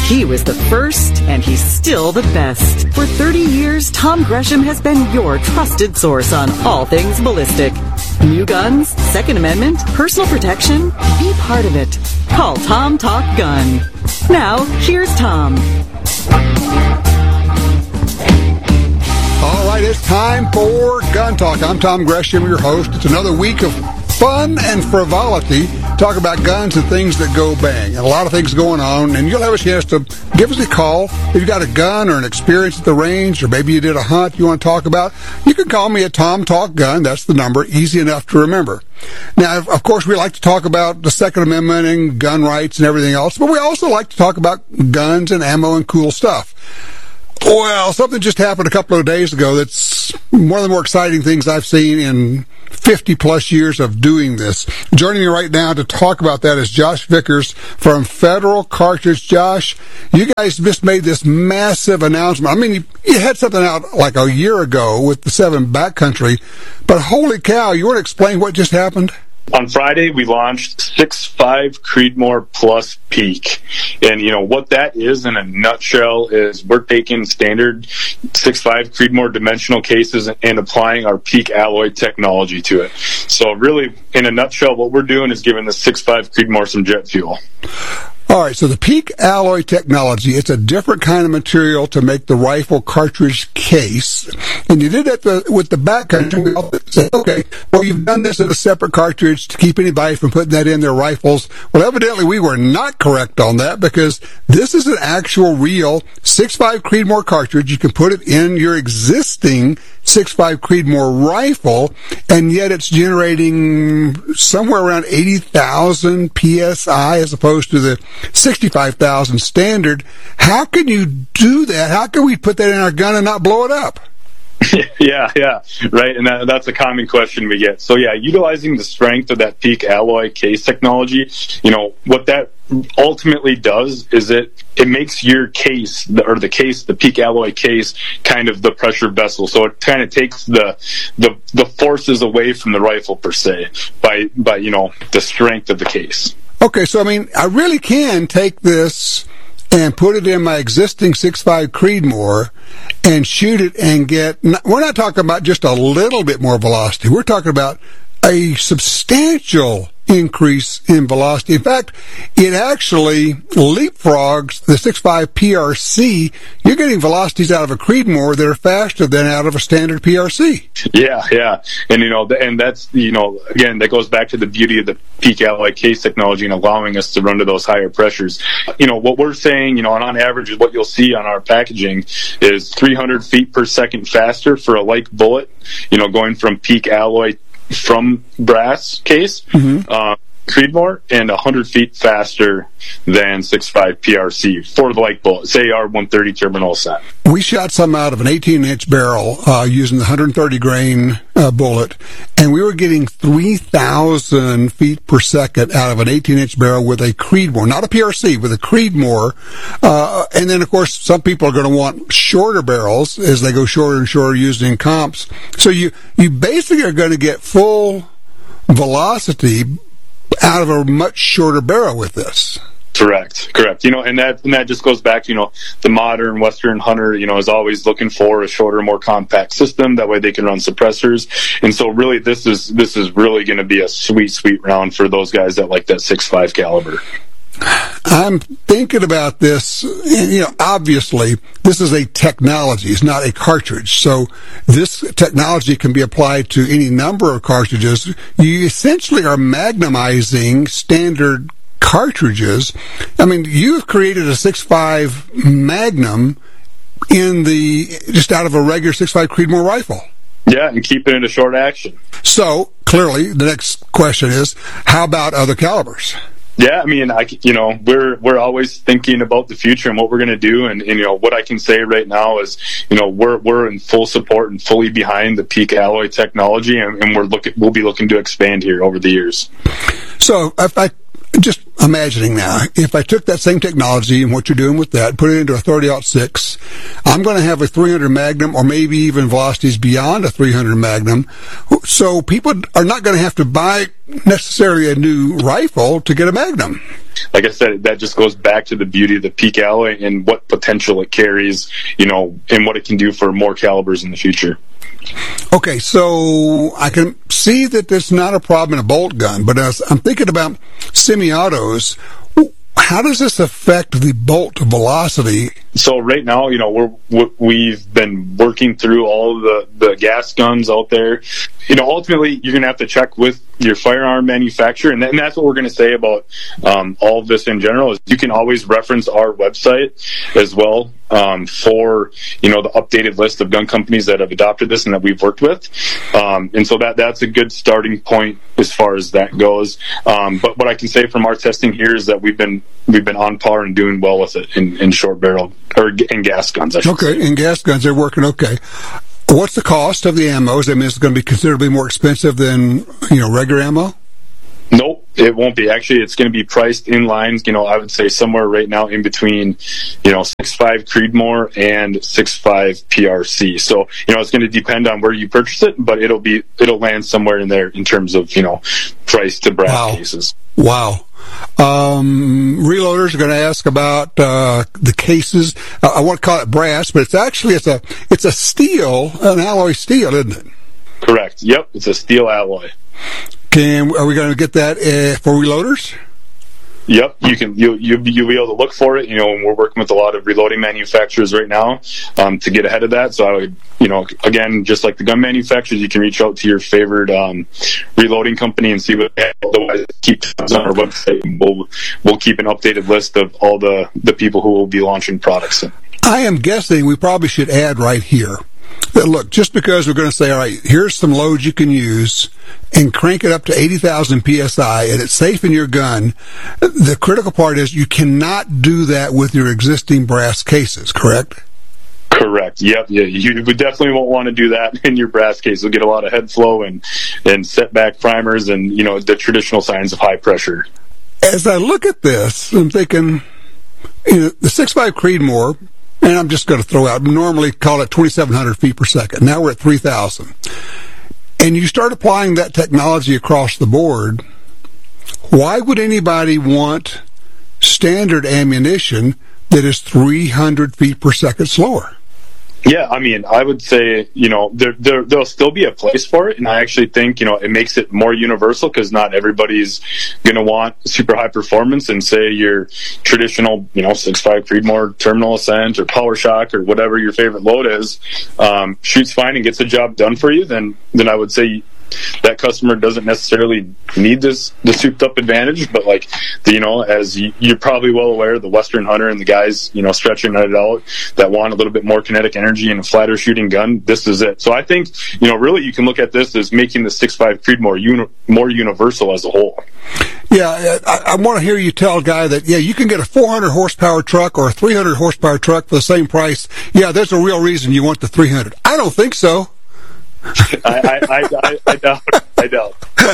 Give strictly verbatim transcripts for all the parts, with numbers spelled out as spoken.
He was the first, and he's still the best. For thirty years, Tom Gresham has been your trusted source on all things ballistic. New guns, Second Amendment, personal protection, be part of it. Call Tom Talk Gun. Now, here's Tom. All right, it's time for Gun Talk. I'm Tom Gresham, your host. It's another week of fun and frivolity. Talk about guns and things that go bang. And a lot of things going on, and you'll have a chance to give us a call. If you've got a gun or an experience at the range, or maybe you did a hunt you want to talk about, you can call me at Tom Talk Gun. That's the number, easy enough to remember. Now, of course, we like to talk about the Second Amendment and gun rights and everything else, but we also like to talk about guns and ammo and cool stuff. Well, something just happened a couple of days ago that's one of the more exciting things I've seen in fifty plus years of doing this. Joining me right now to talk about that is Josh Vickers from Federal Cartridge. Josh, you guys just made this massive announcement. I mean, you, you had something out like a year ago with the seven Backcountry, but holy cow, you want to explain what just happened? On Friday, we launched six five Creedmoor Plus Peak. And, you know, what that is in a nutshell is we're taking standard six five Creedmoor dimensional cases and applying our Peak alloy technology to it. So really, in a nutshell, what we're doing is giving the six five Creedmoor some jet fuel. All right, so the Peak alloy technology, it's a different kind of material to make the rifle cartridge case. And you did that the, with the Backcountry. We all said, okay, well, you've done this in a separate cartridge to keep anybody from putting that in their rifles. Well, evidently we were not correct on that, because this is an actual real six five Creedmoor cartridge. You can put it in your existing six five Creedmoor rifle, and yet it's generating somewhere around eighty thousand P S I as opposed to the sixty-five thousand standard. How can you do that? How can we put that in our gun and not blow it up? Yeah, yeah, right. And that, that's a common question we get. So yeah, utilizing the strength of that Peak alloy case technology, you know, what that ultimately does is it it makes your case, or the case, the Peak alloy case, kind of the pressure vessel. So it kind of takes the the the forces away from the rifle per se by by you know the strength of the case. Okay, so I mean, I really can take this and put it in my existing six five Creedmoor and shoot it and get, we're not talking about just a little bit more velocity. We're talking about a substantial increase in velocity. In fact, it actually leapfrogs the six five P R C. You're getting velocities out of a Creedmoor that are faster than out of a standard P R C. Yeah, yeah. And, you know, and that's, you know, again, that goes back to the beauty of the Peak alloy case technology and allowing us to run to those higher pressures. You know, what we're saying, you know, on average, what you'll see on our packaging is three hundred feet per second faster for a like bullet, you know, going from Peak alloy from brass case, mm-hmm. uh, Creedmoor, and one hundred feet faster than six five P R C for the like bullet, say our one thirty terminal set. We shot some out of an eighteen inch barrel uh, using the one hundred thirty grain uh, bullet, and we were getting three thousand feet per second out of an eighteen inch barrel with a Creedmoor, not a P R C, with a Creedmoor. Uh, and then, of course, some people are going to want shorter barrels as they go shorter and shorter using comps. So you, you basically are going to get full velocity out of a much shorter barrel with this. Correct, correct. You know, and that and that just goes back to, you know, the modern Western hunter, you know, is always looking for a shorter, more compact system. That way they can run suppressors. And so really this is this is really going to be a sweet, sweet round for those guys that like that six five caliber. I'm thinking about this, you know, obviously this is a technology, it's not a cartridge. So this technology can be applied to any number of cartridges. You essentially are magnumizing standard cartridges. I mean, you've created a six five Magnum in the, just out of a regular six five Creedmoor rifle. Yeah, and keep it into short action. So clearly the next question is, how about other calibers? Yeah, I mean, I, you know, we're we're always thinking about the future and what we're going to do, and, and you know, what I can say right now is, you know, we're we're in full support and fully behind the Peak alloy technology, and, and we're looking we'll be looking to expand here over the years. So if I just imagining now, if I took that same technology and what you're doing with that, put it into a thirty aught six, I'm going to have a three hundred Magnum or maybe even velocities beyond a three hundred Magnum. So people are not going to have to buy necessarily a new rifle to get a Magnum. Like I said, that just goes back to the beauty of the Peak Alloy and what potential it carries, you know, and what it can do for more calibers in the future. Okay, so I can see that there's not a problem in a bolt gun, but as I'm thinking about semi-autos, how does this affect the bolt velocity? So right now, you know, we're, we've been working through all the, the gas guns out there. You know, ultimately, you're going to have to check with your firearm manufacturer, and, and that's what we're going to say about um, all of this in general. Is you can always reference our website as well um, for, you know, the updated list of gun companies that have adopted this and that we've worked with. Um, and so that that's a good starting point as far as that goes. Um, but what I can say from our testing here is that we've been we've been on par and doing well with it in, in short barrel or in gas guns. I should okay, say. in gas guns, they're working okay. What's the cost of the ammos? I mean, it's going to be considerably more expensive than, you know, regular ammo? Nope, it won't be. Actually, it's going to be priced in line, you know, I would say somewhere right now in between, you know, six point five Creedmoor and six point five P R C. So, you know, it's going to depend on where you purchase it, but it'll be, it'll land somewhere in there in terms of, you know, price to brass Wow. cases. Wow. Um, reloaders are going to ask about uh, the cases. Uh, I want to call it brass, but it's actually it's a it's a steel, an alloy steel, isn't it? Correct. Yep, it's a steel alloy. Can are we going to get that uh, for reloaders? Yep, you can you you you'll be able to look for it. You know, and we're working with a lot of reloading manufacturers right now um, to get ahead of that. So I would, you know, again, just like the gun manufacturers, you can reach out to your favorite um, reloading company and see what they have. Otherwise, keep tabs on our website. And we'll we'll keep an updated list of all the the people who will be launching products. I am guessing we probably should add right here that, look, just because we're going to say, all right, here's some loads you can use and crank it up to eighty thousand P S I and it's safe in your gun, the critical part is you cannot do that with your existing brass cases, correct? Correct. Yep. Yeah. You would definitely won't want to do that in your brass case. You'll get a lot of head flow and, and setback primers and, you know, the traditional signs of high pressure. As I look at this, I'm thinking, you know, the six point five Creedmoor, and I'm just going to throw out, normally call it twenty-seven hundred feet per second. Now we're at three thousand. And you start applying that technology across the board, why would anybody want standard ammunition that is three hundred feet per second slower? Yeah, I mean, I would say, you know, there, there, there'll still be a place for it. And I actually think, you know, it makes it more universal because not everybody's going to want super high performance. And say your traditional, you know, six point five Creedmoor Terminal Ascent or Power Shock or whatever your favorite load is, um, shoots fine and gets the job done for you, then, then I would say that customer doesn't necessarily need this the souped up advantage, but like the, you know, as you, you're probably well aware, the Western hunter and the guys, you know, stretching it out that want a little bit more kinetic energy and a flatter shooting gun, this is it. So I think, you know, really you can look at this as making the six point five Creedmoor uni- more universal as a whole. Yeah, I, I want to hear you tell a guy that, yeah, you can get a four hundred horsepower truck or a three hundred horsepower truck for the same price. Yeah, there's a real reason you want the three hundred. I don't think so. I, I, I, I, I doubt. I doubt.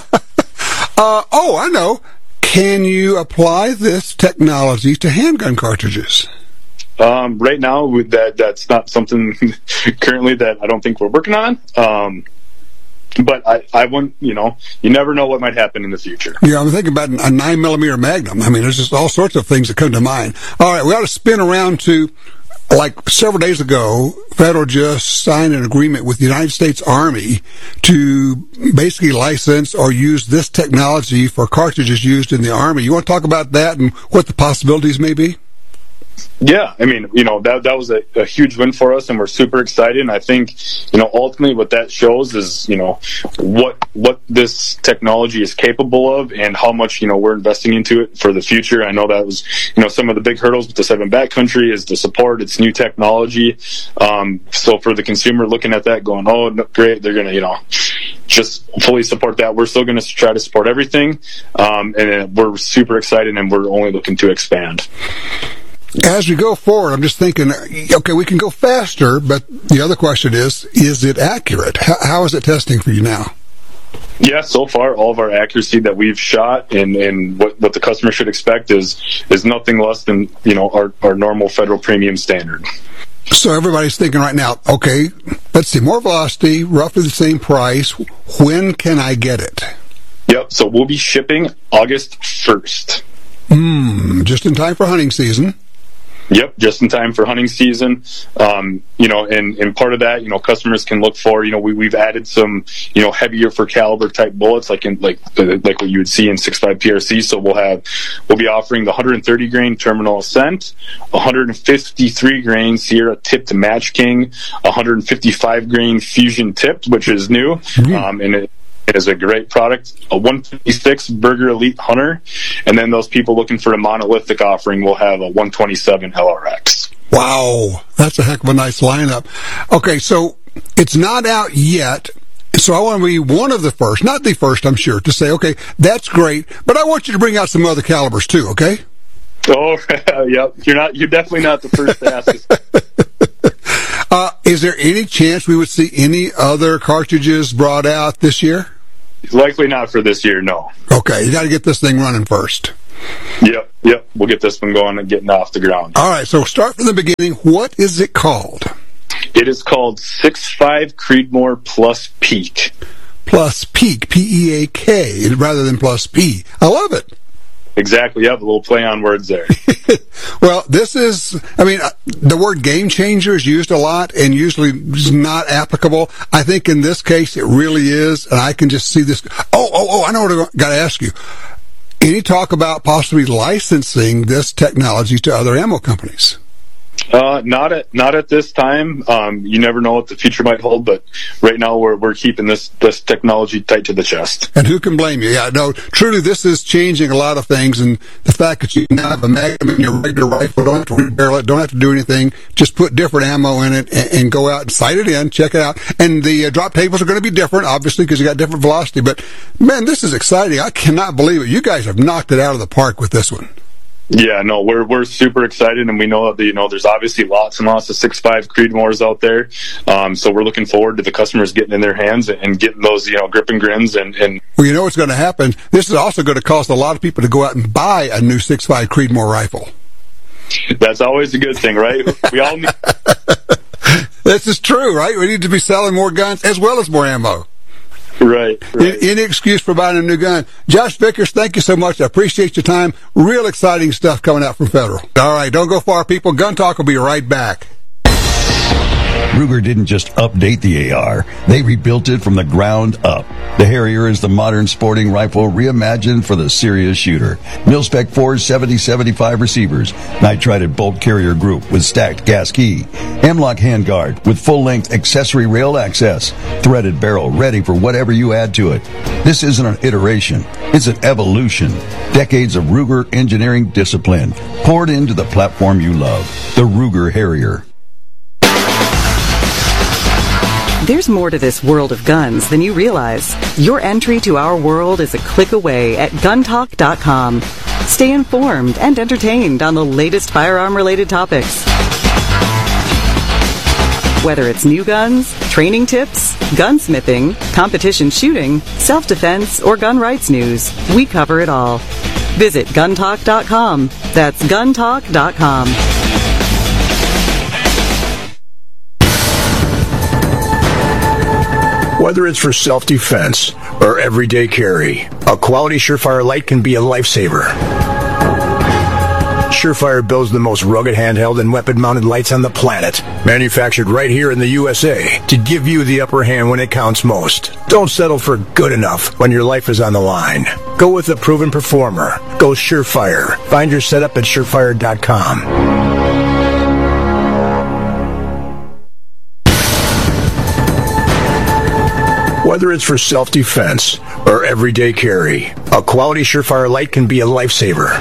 uh, oh, I know. Can you apply this technology to handgun cartridges? Um, right now, with that, that's not something currently that I don't think we're working on. Um, but I, I wouldn't, you know, you never know what might happen in the future. Yeah, I'm thinking about a nine millimeter Magnum. I mean, there's just all sorts of things that come to mind. All right, we ought to spin around to, like several days ago, Federal just signed an agreement with the United States Army to basically license or use this technology for cartridges used in the Army. You want to talk about that and what the possibilities may be? Yeah, I mean, you know, that that was a, a huge win for us, and we're super excited. And I think, you know, ultimately what that shows is, you know, what what this technology is capable of and how much, you know, we're investing into it for the future. I know that was, you know, some of the big hurdles with the seven backcountry is the support. It's new technology. Um, so for the consumer looking at that going, oh, no, great, they're going to, you know, just fully support that. We're still going to try to support everything. Um, and we're super excited, and we're only looking to expand. As we go forward, I'm just thinking, okay, we can go faster, but the other question is, is it accurate? How, how is it testing for you now? Yeah, so far, all of our accuracy that we've shot and, and what, what the customer should expect is is nothing less than, you know, our, our normal federal premium standard. So everybody's thinking right now, okay, let's see, more velocity, roughly the same price. When can I get it? Yep, so we'll be shipping August first. Hmm, just in time for hunting season. Yep, just in time for hunting season. Um, you know, and, and part of that, you know, customers can look for, you know, we, we've added some, you know, heavier for caliber type bullets, like in, like, like what you would see in six five P R C. So we'll have, we'll be offering the one hundred thirty grain Terminal Ascent, one hundred fifty-three grain Sierra tipped Match King, one hundred fifty-five grain Fusion tipped, which is new. Mm-hmm. Um, and it, It is a great product, a one fifty-six Berger Elite Hunter, and then those people looking for a monolithic offering will have a one twenty-seven L R X. Wow, that's a heck of a nice lineup. Okay, so it's not out yet, so I want to be one of the first, not the first, I'm sure, to say, okay, that's great, but I want you to bring out some other calibers too, okay? Oh, yep. You're not. You're definitely not the first to ask us. uh, is there any chance we would see any other cartridges brought out this year? Likely not for this year, no. Okay, you got to get this thing running first. Yep, yep. We'll get this one going and getting off the ground. All right, so start from the beginning. What is it called? It is called six five Creedmoor Plus Peak. Plus Peak, P E A K, rather than Plus P. I love it. Exactly, yep, a little play on words there. Well, this is, I mean, the word game changer is used a lot and usually is not applicable. I think in this case it really is, and I can just see this. Oh, oh, oh, I know what I got to ask you. Any talk about possibly licensing this technology to other ammo companies? Uh, not at not at this time. Um, you never know what the future might hold, but right now we're we're keeping this this technology tight to the chest. And who can blame you? Yeah, no, truly, this is changing a lot of things, and the fact that you can have a Magnum in your regular rifle, don't have to rebarrel it, don't have to do anything, just put different ammo in it and, and go out and sight it in, check it out. And the uh, drop tables are going to be different, obviously, because you got different velocity. But man, this is exciting! I cannot believe it. You guys have knocked it out of the park with this one. Yeah, no, we're we're super excited, and we know that, you know, there's obviously lots and lots of six five Creedmoors out there. Um, so we're looking forward to the customers getting in their hands and getting those, you know, grip and grins. And, and well, you know what's going to happen? This is also going to cause a lot of people to go out and buy a new six five Creedmoor rifle. That's always a good thing, right? We all need. This is true, right? We need to be selling more guns as well as more ammo. Right, right. Any excuse for buying a new gun. Josh Vickers, thank you so much. I appreciate your time. Real exciting stuff coming out from Federal. All right, don't go far, people. Gun Talk will be right back. Ruger didn't just update the A R, they rebuilt it from the ground up. The Harrier is the modern sporting rifle reimagined for the serious shooter. Mil-Spec four seventy seventy-five receivers, nitrided bolt carrier group with stacked gas key, M-LOK handguard with full-length accessory rail access, threaded barrel ready for whatever you add to it. This isn't an iteration, it's an evolution. Decades of Ruger engineering discipline poured into the platform you love, the Ruger Harrier. There's more to this world of guns than you realize. Your entry to our world is a click away at gun talk dot com. Stay informed and entertained on the latest firearm-related topics. Whether it's new guns, training tips, gunsmithing, competition shooting, self-defense, or gun rights news, we cover it all. Visit gun talk dot com. That's gun talk dot com. Whether it's for self-defense or everyday carry, a quality Surefire light can be a lifesaver. Surefire builds the most rugged handheld and weapon-mounted lights on the planet, manufactured right here in the U S A to give you the upper hand when it counts most. Don't settle for good enough when your life is on the line. Go with a proven performer. Go Surefire. Find your setup at surefire dot com. Whether it's for self-defense or everyday carry, a quality Surefire light can be a lifesaver.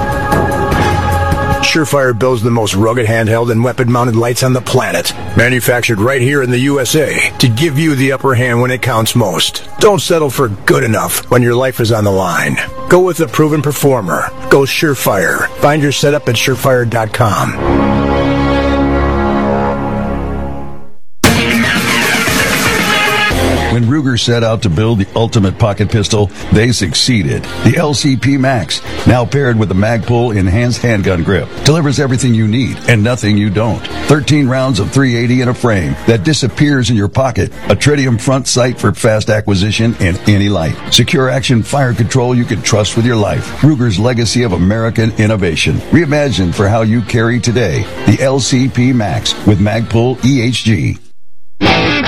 Surefire builds the most rugged handheld and weapon-mounted lights on the planet, manufactured right here in the U S A to give you the upper hand when it counts most. Don't settle for good enough when your life is on the line. Go with a proven performer. Go Surefire. Find your setup at surefire dot com. When When Ruger set out to build the ultimate pocket pistol, they succeeded. The L C P Max, now paired with the Magpul enhanced handgun grip, delivers everything you need and nothing you don't. thirteen rounds of three eighty in a frame that disappears in your pocket. A tritium front sight for fast acquisition in any light. Secure action fire control you can trust with your life. Ruger's legacy of American innovation. Reimagined for how you carry today. The L C P Max with Magpul E H G.